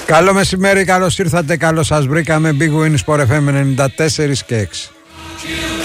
Καλό μεσημέρι, καλώς ήρθατε, καλώς σας βρήκαμε. Big Win Sport FM 94 και 6.